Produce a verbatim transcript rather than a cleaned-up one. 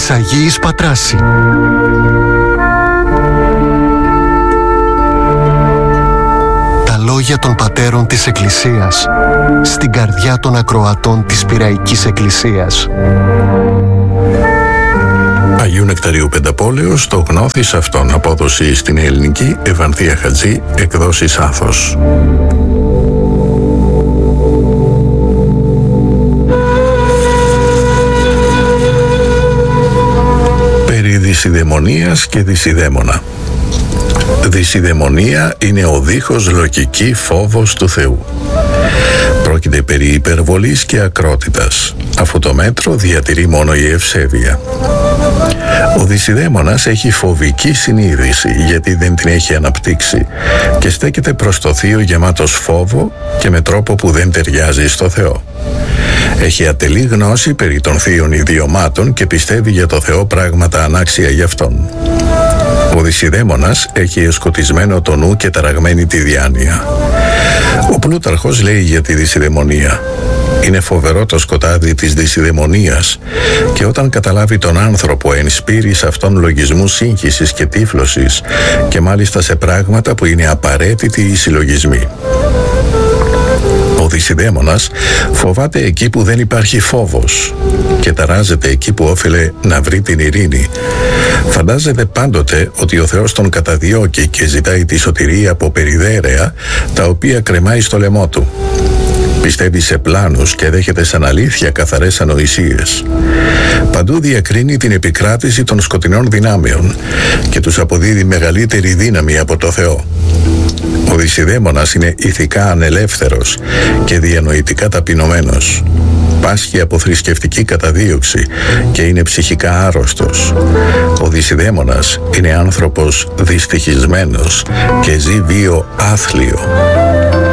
της Αγίης Πατράση. Τα λόγια των πατέρων της Εκκλησίας στην καρδιά των ακροατών της Πειραϊκής Εκκλησίας. Αγίου Νεκταρίου Πενταπόλεως, το γνώθης αυτόν, απόδοση στην ελληνική, Ευανθία Χατζή, εκδόσεις Άθος. Περί δυσιδαιμονίας και δυσιδαίμονα. Δυσιδαιμονία είναι ο δίχως λογική φόβος του Θεού. Πρόκειται περί υπερβολής και ακρότητας, αφού το μέτρο διατηρεί μόνο η ευσέβεια. Ο δυσιδαίμονας έχει φοβική συνείδηση, γιατί δεν την έχει αναπτύξει, και στέκεται προς το θείο γεμάτος φόβο και με τρόπο που δεν ταιριάζει στο Θεό. Έχει ατελή γνώση περί των θείων ιδιωμάτων και πιστεύει για το Θεό πράγματα ανάξια γι' αυτόν. Ο δυσιδαίμονας έχει εσκοτισμένο το νου και ταραγμένη τη διάνοια. Ο Πλούταρχος λέει για τη δυσιδαιμονία: είναι φοβερό το σκοτάδι της δυσιδαιμονίας, και όταν καταλάβει τον άνθρωπο ενспείρει σε αυτόν λογισμού σύγχυσης και τύφλωσης, και μάλιστα σε πράγματα που είναι απαραίτητοι οι συλλογισμοί. Ο δυσιδαίμονας φοβάται εκεί που δεν υπάρχει φόβος και ταράζεται εκεί που όφιλε να βρει την ειρήνη. Φαντάζεται πάντοτε ότι ο Θεός τον καταδιώκει και ζητάει τη σωτηρία από περιδέρεα, τα οποία κρεμάει στο λαιμό του. Πιστεύει σε πλάνους και δέχεται σαν αλήθεια καθαρές ανοησίες. Παντού διακρίνει την επικράτηση των σκοτεινών δυνάμεων και τους αποδίδει μεγαλύτερη δύναμη από το Θεό. Ο δυσιδαίμονας είναι ηθικά ανελεύθερος και διανοητικά ταπεινωμένος. Πάσχει από θρησκευτική καταδίωξη και είναι ψυχικά άρρωστος. Ο δυσιδαίμονας είναι άνθρωπος δυστυχισμένος και ζει βίο άθλιο.